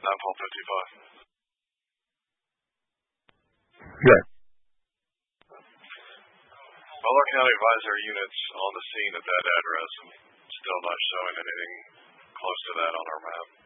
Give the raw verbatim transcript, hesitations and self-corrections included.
nine twelve fifty-five. Good. Butler County Advisory units on the scene at that address. Still not showing anything close to that on our map.